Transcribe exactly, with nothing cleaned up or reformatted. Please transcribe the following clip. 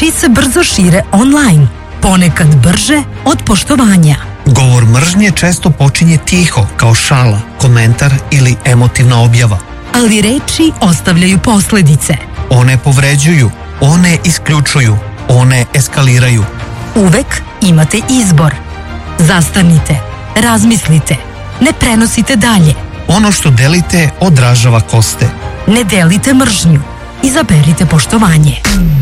ili se brzo šire online, ponekad brže od poštovanja. Govor mržnje često počinje tiho, kao šala, komentar ili emotivna objava. Ali reči ostavljaju posledice. One povređuju, one isključuju, one eskaliraju. Uvek imate izbor. Zastanite, razmislite, ne prenosite dalje. Ono što delite odražava koste. Ne delite mržnju, izaberite poštovanje.